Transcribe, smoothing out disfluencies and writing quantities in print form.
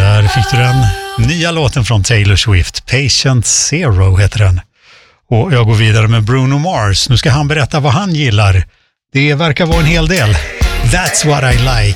Där fick du den nya låten från Taylor Swift. Patient Zero heter den. Och jag går vidare med Bruno Mars. Nu ska han berätta vad han gillar. Det verkar vara en hel del. That's what I like.